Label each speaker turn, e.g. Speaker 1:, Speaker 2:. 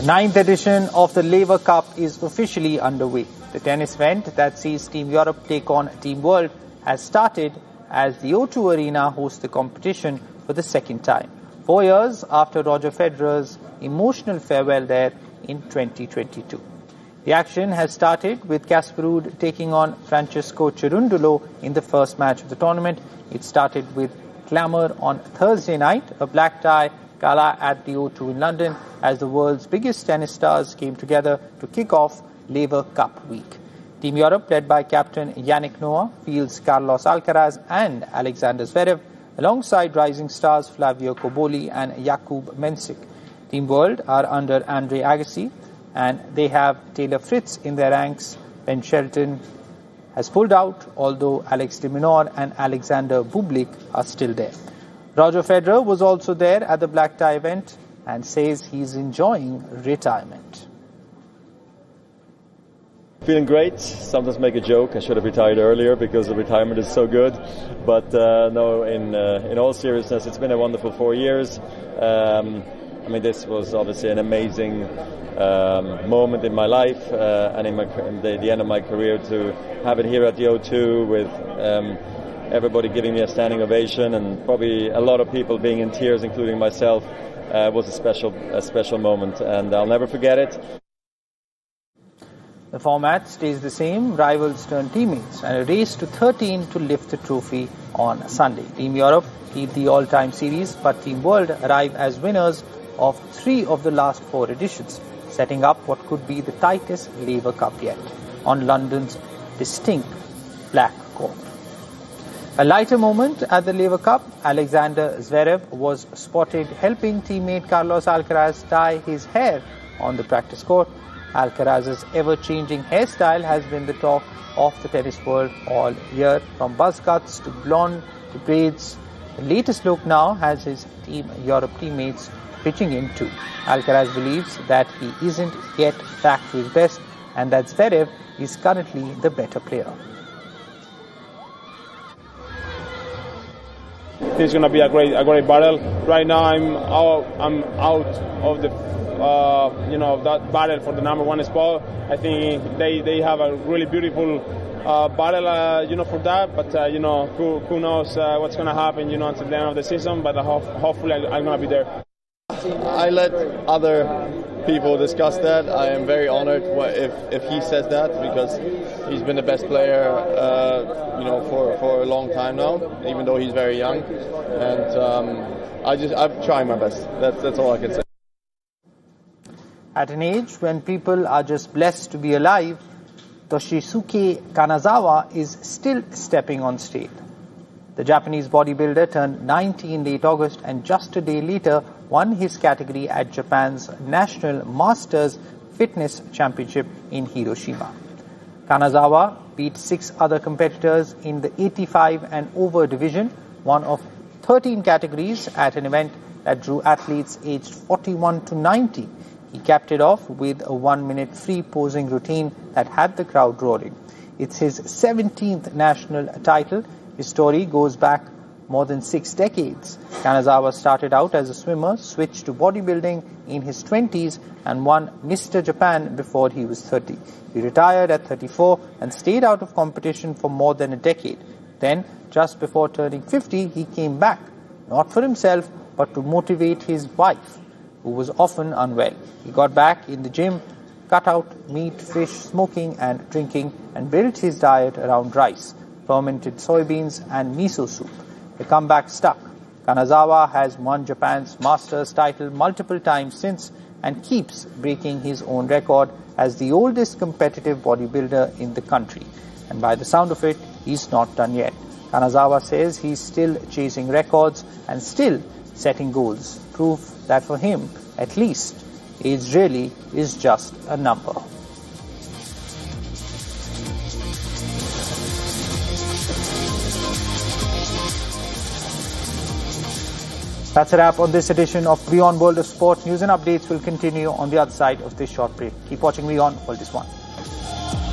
Speaker 1: Ninth edition of the Laver Cup is officially underway. The tennis event that sees Team Europe take on Team World has started as the O2 Arena hosts the competition for the second time, 4 years after Roger Federer's emotional farewell there in 2022. The action has started with Casper Ruud taking on Francesco Cerundolo in the first match of the tournament. It started with clamour on Thursday night, a black tie gala at the O2 in London, as the world's biggest tennis stars came together to kick off Laver Cup week. Team Europe, led by captain Yannick Noah, fields Carlos Alcaraz and Alexander Zverev, alongside rising stars Flavio Cobolli and Jakub Mensik. Team World are under Andre Agassi, and they have Taylor Fritz in their ranks. Ben Shelton has pulled out, although Alex de Minaur and Alexander Bublik are still there. Roger Federer was also there at the black tie event and says he's enjoying retirement.
Speaker 2: Feeling great. Sometimes make a joke, I should have retired earlier because the retirement is so good. But no, in all seriousness, it's been a wonderful 4 years. I mean, this was obviously an amazing moment in my life and in the end of my career. To have it here at the O2 with everybody giving me a standing ovation and probably a lot of people being in tears, including myself, was a special moment, and I'll never forget it.
Speaker 1: The format stays the same, rivals turn teammates, and a race to 13 to lift the trophy on Sunday. Team Europe lead the all-time series, but Team World arrive as winners of 3 of the last 4 editions, setting up what could be the tightest Laver Cup yet on London's distinct black court. A lighter moment at the Laver Cup, Alexander Zverev was spotted helping teammate Carlos Alcaraz dye his hair on the practice court. Alcaraz's ever-changing hairstyle has been the talk of the tennis world all year, from buzz cuts to blonde to braids. The latest look now has his Team Europe teammates pitching in too. Alcaraz believes that he isn't yet back to his best and that Zverev is currently the better player.
Speaker 3: It's going to be a great battle. Right now, I'm out of the that battle for the #1 spot. I think they have a really beautiful battle, for that. But who knows what's going to happen, until the end of the season. But hopefully, I'm going to be there.
Speaker 4: I let other people discuss that. I am very honored if he says that, because he's been the best player, for a long time now, even though he's very young. And I'm trying my best. That's all I can say.
Speaker 1: At an age when people are just blessed to be alive, Toshisuke Kanazawa is still stepping on stage. The Japanese bodybuilder turned 90 in late August and just a day later won his category at Japan's National Masters Fitness Championship in Hiroshima. Kanazawa beat 6 other competitors in the 85 and over division, one of 13 categories at an event that drew athletes aged 41 to 90. He capped it off with a 1-minute free posing routine that had the crowd roaring. It's his 17th national title. His story goes back more than 6 decades. Kanazawa started out as a swimmer, switched to bodybuilding in his 20s and won Mr. Japan before he was 30. He retired at 34 and stayed out of competition for more than a decade. Then, just before turning 50, he came back, not for himself, but to motivate his wife, who was often unwell. He got back in the gym, cut out meat, fish, smoking and drinking, and built his diet around rice, fermented soybeans and miso soup. The comeback stuck. Kanazawa has won Japan's Masters title multiple times since and keeps breaking his own record as the oldest competitive bodybuilder in the country. And by the sound of it, he's not done yet. Kanazawa says he's still chasing records and still setting goals. Proof that for him, at least, age really is just a number. That's a wrap on this edition of WION World of Sport. News and updates will continue on the other side of this short break. Keep watching WION World is One.